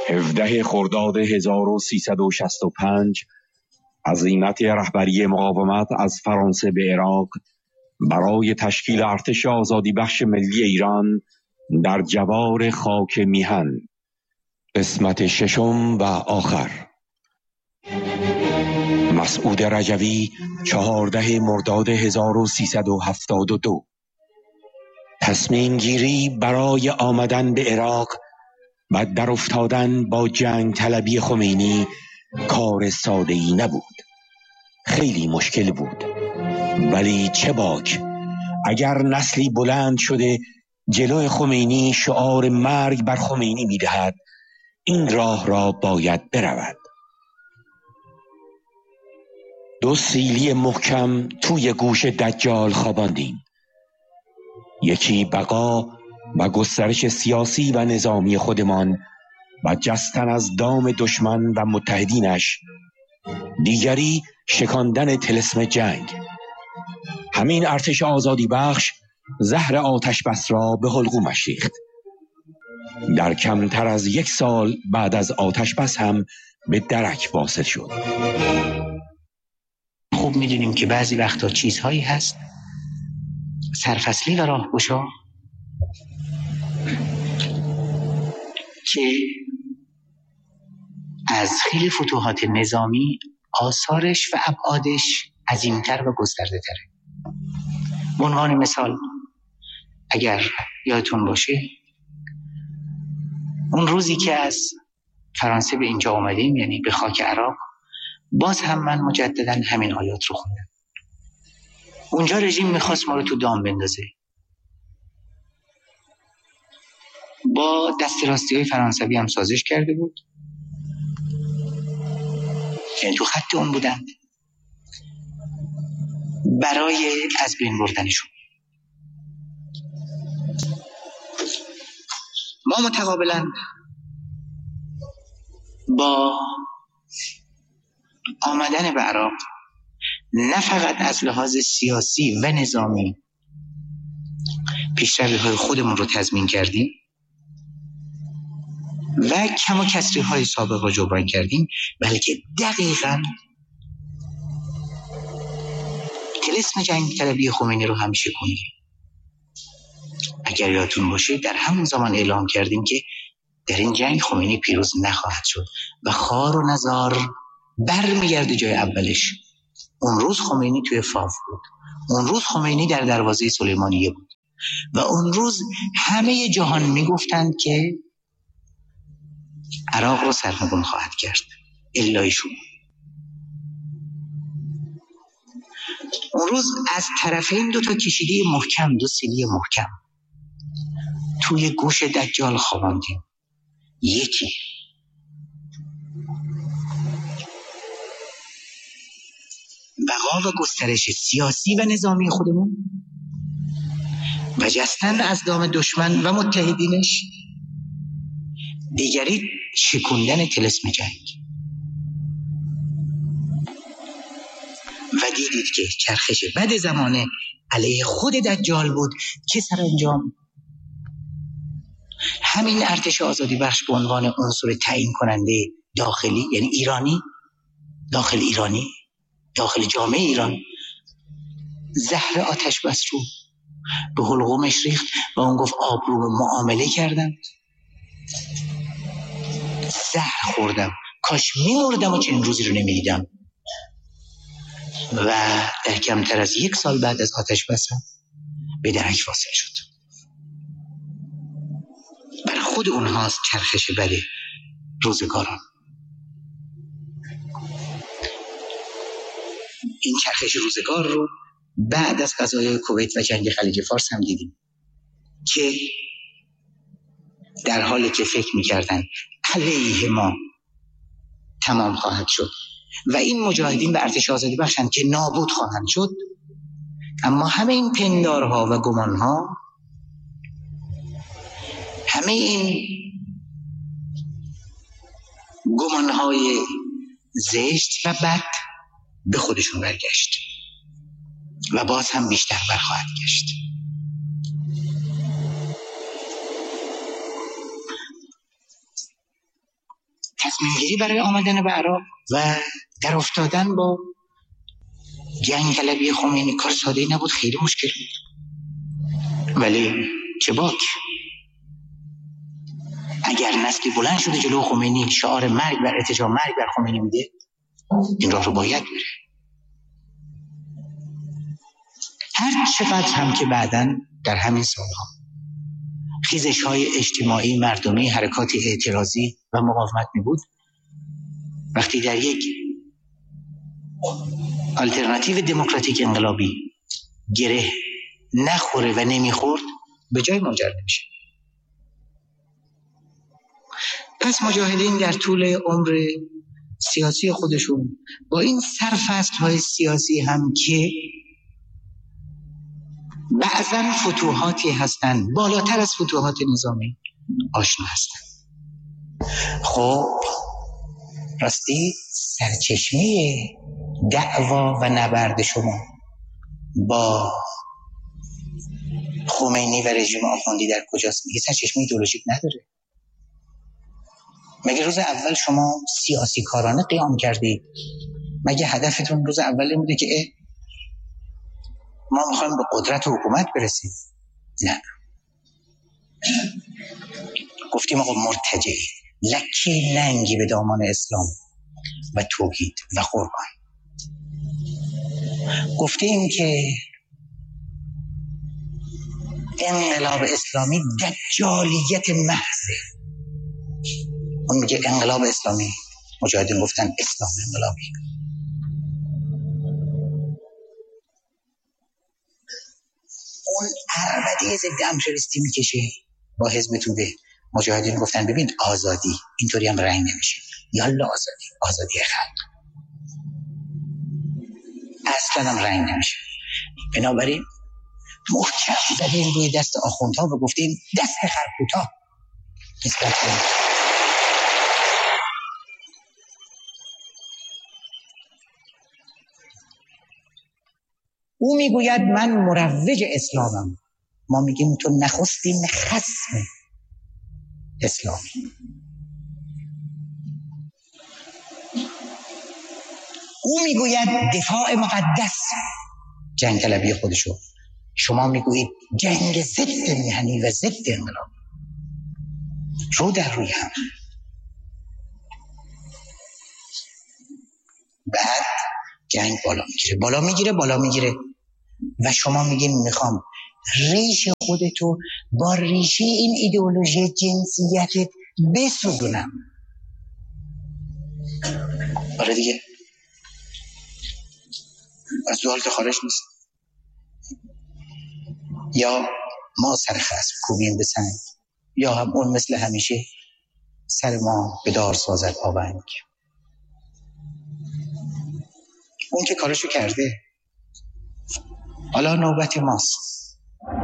17 خرداد 1365 عزیمت رهبری مقاومت از فرانسه به عراق برای تشکیل ارتش آزادی بخش ملی ایران در جوار خاک میهن. قسمت ششم و آخر. مسعود رجوی 14 مرداد 1372. تصمیم گیری برای آمدن به عراق و در افتادن با جنگ طلبی خمینی کار ساده‌ای نبود. خیلی مشکل بود، ولی چه باک اگر نسلی بلند شده جلو خمینی شعار مرگ بر خمینی می‌دهد. این راه را باید برود. 2 سیلی محکم توی گوش دجال خواباندیم. یکی بقا و گسترش سیاسی و نظامی خودمان و جستن از دام دشمن و متحدینش، دیگری شکاندن طلسم جنگ. همین ارتش آزادی بخش زهر آتش بس را به حلقومش ریخت. در کمتر از 1 سال بعد از آتش بس هم به درک واصل شد. خوب میدونیم که بعضی وقتا چیزهایی هست سرفصلی و راهگشا که از خیلی فتوحات نظامی آثارش و ابعادش عظیمتر و گسترده تره. به عنوان مثال اگر یادتون باشه اون روزی که از فرانسه به اینجا آمدیم، یعنی به خاک عراق، باز هم من مجددا همین آیات رو خوندم. اونجا رژیم میخواست ما رو تو دام بندازه. با دست راستی های فرانسوی هم سازش کرده بود، یعنی تو خط اون بودند برای از بین بردنشون. ما متقابلا با آمدن به عراق نه فقط از لحاظ سیاسی و نظامی پیشروی‌های خودمون رو تضمین کردیم و کم و کسری‌های سابق رو جبران کردیم، بلکه دقیقاً طلسم جنگ طلبی خمینی رو هم شکوندیم. اگر یادتون باشه در همون زمان اعلام کردیم که در این جنگ خمینی پیروز نخواهد شد و خار و نزار برمیگرده جای اولش. اون روز خمینی توی فاف بود، اون روز خمینی در دروازه سلیمانیه بود و اون روز همه جهان میگفتند که عراق رو سرنگون خواهد کرد الا ایشون. اون روز از طرفین 2 کشیده محکم، 2 سیلی محکم توی گوش دجال خواباندیم. یکی بقا و گسترش سیاسی و نظامی خودمون و جستن از دام دشمن و متحدینش، دیگری شکوندن طلسم جنگ. و دیدید که چرخش بد زمانه علیه خود دجال بود که سرانجام همین ارتش آزادی بخش به عنوان عنصر تعیین کننده داخلی، یعنی ایرانی، داخل جامعه ایران، زهر آتش بس رو به حلقومش ریخت و اون گفت آبرو به معامله کردم، زهر خوردم، کاش میمردم و چنین روزی رو نمیدیدم. و در کمتر از 1 سال بعد از آتش بس هم به درک واصل شد. برای خود اونهاست چرخش بد روزگاران. این چرخش روزگار رو بعد از قضایای کویت و جنگ خلیج فارس هم دیدیم که در حالی که فکر می‌کردن علیه ما تمام خواهد شد و این مجاهدین به ارتش آزادی بخشند که نابود خواهند شد، اما همه این پندارها و گمانها، همه این گمانهای زشت و بد به خودشون برگشت و باز هم بیشتر برخواهد گشت. تصمیم گیری برای آمدن به عراق و در افتادن با جنگ طلبی خمینی کار ساده‌ای نبود، خیلی مشکل بود. ولی چه باک، اگر نسلی بلند شده جلو خمینی شعار مرگ بر ارتجاع، مرگ بر خمینی میده، این راه رو باید بره. هر چقدر هم که بعداً در همین سالها خیزش‌های اجتماعی، مردمی، حرکات اعتراضی و مقاومت می‌بود، وقتی در یک آلترناتیو دموکراتیک انقلابی گره نخوره و نمیخورد، به جای منجر نمیشه. پس مجاهدین در طول عمر سیاسی خودشون با این سرفصل‌های سیاسی هم که بعضاً فتوحاتی هستند بالاتر از فتوحات نظامی آشنا هستند. خب راستی سرچشمه دعوا و نبرد شما با خمینی و رژیم آخوندی در کجاست؟ میگه سرچشمه ایدئولوژیک نداره. مگه روز اول شما سیاسی کارانه قیام کردید؟ مگه هدفتون روز اول این بوده که ما میخوایم به قدرت و حکومت برسیم؟ نه، گفتیم آقا مرتجعی، لکی ننگی به دامان اسلام و توحید و قرآن. گفتیم که انقلاب اسلامی دجالیت محضه. اون میگه انقلاب اسلامی، مجاهدین گفتن اسلام انقلابی. اون عربده ضد امپریالیستی میکشه با حزب توده. مجاهدین گفتن ببین آزادی اینطوری هم رنگ نمیشه، یالا آزادی، آزادی خلق اصلا هم رنگ نمیشه. بنابراین محکم زدیم روی دست آخوندها و گفتیم دست خرکوتا نسبت کنیم. او میگوید من مروج اسلامم، ما میگیم تو نخستین خصم اسلامی. او میگوید دفاع مقدس جنگ طلبی خودشو، شما میگویید جنگ ضد میهنی و ضد انقلاب. رو در روی هم. بعد جنگ بالا میگیره و شما میگین میخوام ریشه خودتو با ریشه این ایدئولوژی جنسیتت بسودونم. آره دیگه، از دو حالت خارج نیست. یا ما سر خصم کوبیم به سنگ، یا هم اون مثل همیشه سر ما به دار سازد آونگ. اون که کارشو کرده، حالا نوبت ماست.